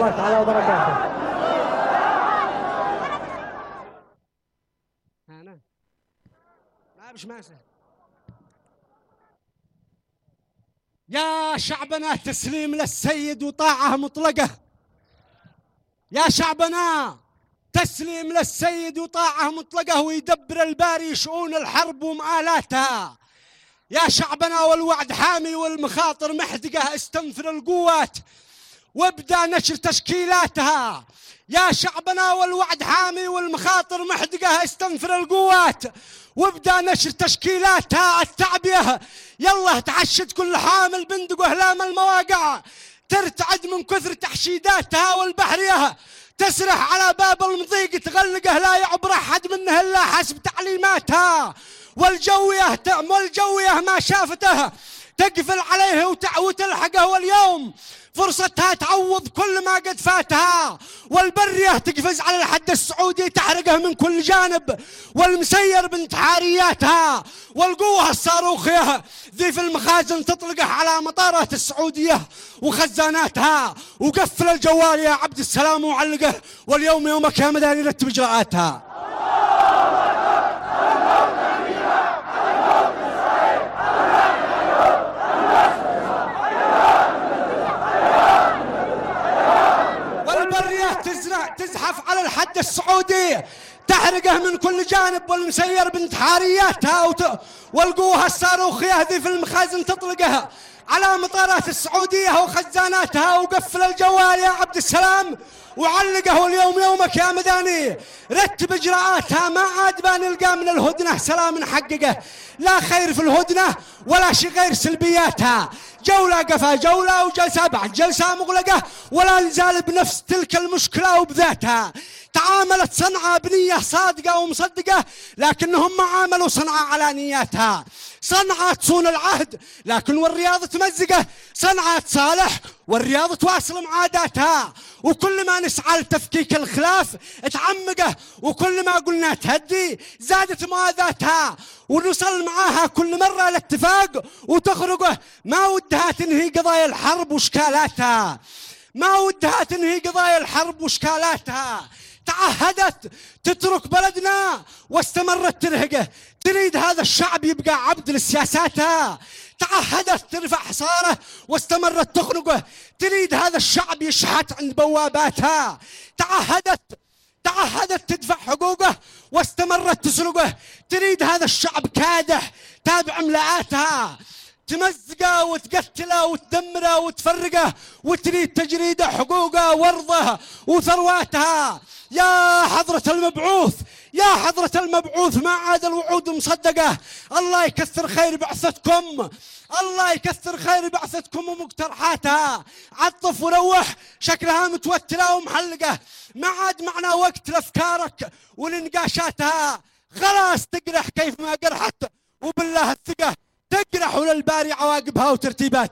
الله تعالى وبركاته. أنا لا مش ماسك. يا شعبنا تسليم للسيد وطاعة مطلقة. يا شعبنا تسليم للسيد وطاعة مطلقة، ويدبر الباري شؤون الحرب ومآلاتها. يا شعبنا والوعد حامي والمخاطر محدقة، استنفر القوات وابدأ نشر تشكيلاتها. يا شعبنا والوعد حامي والمخاطر محدقة، استنفر القوات وابدأ نشر تشكيلاتها. التعبية يلا تعشد كل حامل بندق وهلام المواقع، ترتعد من كثر تحشيداتها. والبحرية تسرح على باب المضيق تغلقه، لا يعبر أحد منه إلا حسب تعليماتها. والجوية ما شافته تقفل عليه وتلحقه، واليوم فرصتها تعوض كل ما قد فاتها. والبرية تقفز على الحد السعودي تحرقه من كل جانب، والمسير بانتحارياتها. والقوة الصاروخية ذي في المخازن تطلقه على مطارات السعودية وخزاناتها. وقفل الجوال يا عبد السلام وعلقه، واليوم يومك يا مداني رتب إجراءاتها. تزحف على الحد السعودي تحرقه من كل جانب، والمسير بانتحارياتها. والقوة الصاروخية ذي في المخازن تطلقها على مطارات السعودية وخزاناتها. وقفل الجوال يا عبد السلام وعلقه، واليوم يومك يا مداني رتب إجراءاتها. ما عاد بنلقى من الهدنة سلام نحققه، لا خير في الهدنة ولا شيء غير سلبياتها. جولة قفا جولة وجلسة بعد جلسة مغلقة، ولا نزال بنفس تلك المشكلة وبذاتها. تعاملت صنعاء بنية صادقة ومصدقة، لكنهم ما عاملوا صنعاء على نياتها. صنعاء تصون العهد لكن والرياض تمزقه، صنعاء تصالح والرياض تواصل معاداتها. وكل ما نسعى لتفكيك الخلاف تعمقه، وكل ما قلنا تهدي زادت موازاتها. ونوصل معاها كل مرة لاتفاق وتخرقه، ما ودها تنهي قضايا الحرب واشكالاتها، ما ودها تنهي قضايا الحرب واشكالاتها. تعهدت تترك بلدنا واستمرت ترهقه، تريد هذا الشعب يبقى عبد لسياساتها. تعهدت ترفع حصاره واستمرت تخنقه، تريد هذا الشعب يشحت عند بواباتها. تعهدت تدفع حقوقه واستمرت تسرقه، تريد هذا الشعب كادح تابع املاءاتها. تمزقه وتقتله وتدمره وتفرقه، وتريد تجريده حقوقه وارضه وثرواتها. يا حضرة المبعوث يا حضرة المبعوث، ما عاد الوعود مصدقة. الله يكثر خير بعثتكم، الله يكثر خير بعثتكم ومقترحاتها. عطف وروح شكلها متوترة ومحلقة، ما عاد معنا وقت لأفكارك ولنقاشاتها. خلاص تقرح كيف ما قرحت، وبالله الثقة تقرح وللباري عواقبها وترتيبات.